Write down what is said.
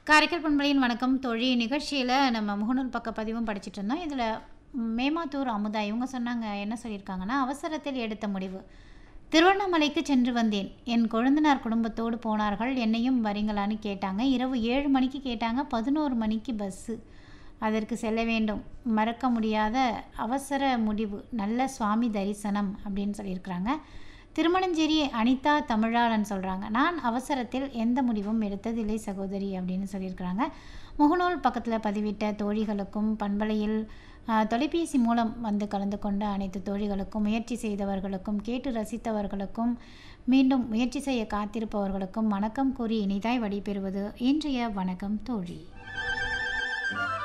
காரைக்கால் பண்பலையின் வணக்கம் தோழி நிகழ்ச்சியில் நம்ம முகநூல் பக்க பதிவும் படிச்சுட்டு இருந்தோம். இதில் மேமாத்தூர் அமுதா இவங்க சொன்னாங்க, என்ன சொல்லியிருக்காங்கன்னா, அவசரத்தில் எடுத்த முடிவு. திருவண்ணாமலைக்கு சென்று வந்தேன். என் கொழுந்தனார் குடும்பத்தோடு போனார்கள். என்னையும் வரீங்களான்னு கேட்டாங்க. இரவு 7 மணிக்கு கேட்டாங்க. 11 மணிக்கு பஸ்ஸு. அதற்கு செல்ல வேண்டும். மறக்க முடியாத அவசர முடிவு. நல்ல சுவாமி தரிசனம் அப்படின்னு சொல்லியிருக்கிறாங்க. திருமணஞ்சேரி அனிதா தமிழாளன் சொல்கிறாங்க, நான் அவசரத்தில் எந்த முடிவும் எடுத்ததில்லை சகோதரி அப்படின்னு சொல்லியிருக்கிறாங்க. முகநூல் பக்கத்தில் பதிவிட்ட தோழிகளுக்கும், பண்பலையில் தொலைபேசி மூலம் வந்து கலந்து கொண்ட அனைத்து தோழிகளுக்கும், முயற்சி செய்தவர்களுக்கும், கேட்டு ரசித்தவர்களுக்கும், மீண்டும் முயற்சி செய்ய காத்திருப்பவர்களுக்கும் வணக்கம் கூறி இனிதாய் வழிபெறுவது இன்றைய வணக்கம் தோழி.